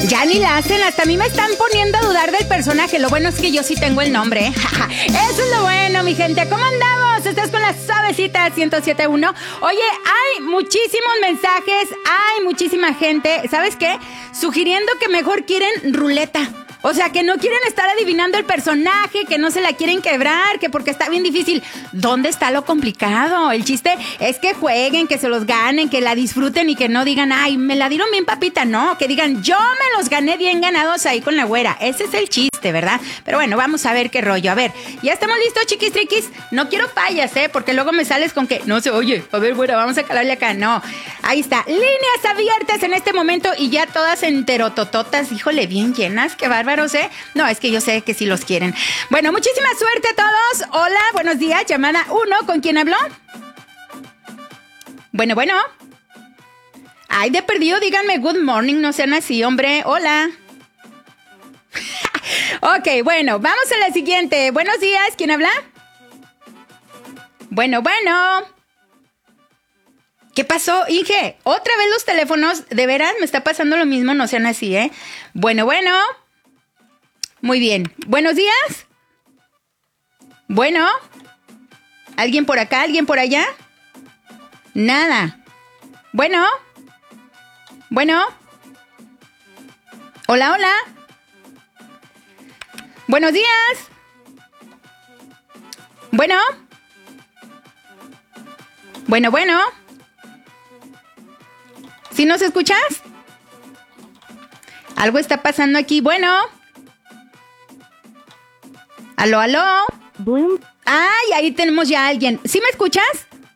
Ya ni la hacen, hasta a mí me están poniendo a dudar del personaje. Lo bueno es que yo sí tengo el nombre, ¿eh? Eso es lo bueno, mi gente. ¿Cómo andamos? Estás con la suavecita 107.1. Oye, hay muchísimos mensajes, hay muchísima gente, ¿sabes qué? Sugiriendo que mejor quieren ruleta. O sea, que no quieren estar adivinando el personaje, que no se la quieren quebrar, que porque está bien difícil. ¿Dónde está lo complicado? El chiste es que jueguen, que se los ganen, que la disfruten y que no digan, ay, me la dieron bien papita. No, que digan, yo me los gané bien ganados ahí con la güera. Ese es el chiste, ¿verdad? Pero bueno, vamos a ver qué rollo. A ver, ¿ya estamos listos, chiquis triquis? No quiero fallas, porque luego me sales con que no se oye. A ver, güera, vamos a calarle acá. No, ahí está. Líneas abiertas en este momento y ya todas enterotototas. Híjole, bien llenas, qué bárbaro. No, es que yo sé que sí los quieren. Bueno, muchísima suerte a todos. Hola, buenos días. Llamada 1, ¿con quién habló? Bueno. Ay, de perdido, díganme good morning, no sean así, hombre. Hola. Ok, bueno, vamos a la siguiente. Buenos días, ¿quién habla? Bueno. ¿Qué pasó, Inge? Otra vez los teléfonos, de veras me está pasando lo mismo, no sean así, ¿eh? Bueno. Muy bien. Buenos días. Bueno. ¿Alguien por acá? ¿Alguien por allá? Nada. Bueno. Hola. Buenos días. Bueno. ¿Sí nos escuchas? Algo está pasando aquí. Bueno. ¿Aló? Ay, ahí tenemos ya a alguien. ¿Sí me escuchas?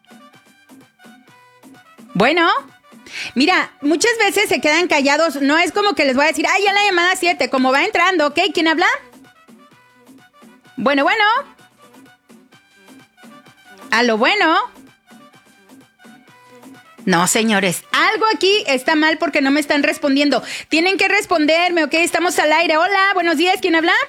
Bueno. Mira, muchas veces se quedan callados. No es como que les voy a decir, ay, ya la llamada 7, como va entrando, ¿ok? ¿Quién habla? Bueno. ¿Aló? No, señores, algo aquí está mal porque no me están respondiendo. Tienen que responderme, ¿ok? Estamos al aire. Hola, buenos días, ¿quién habla?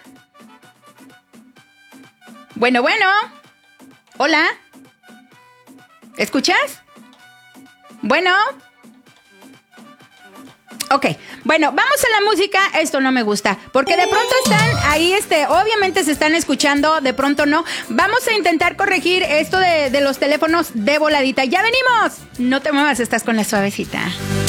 Bueno. Hola. ¿Escuchas? Bueno. Ok, bueno, vamos a la música. Esto no me gusta, porque de pronto están ahí, obviamente se están escuchando, de pronto no. Vamos a intentar corregir esto de los teléfonos de voladita. ¡Ya venimos! No te muevas, estás con la suavecita.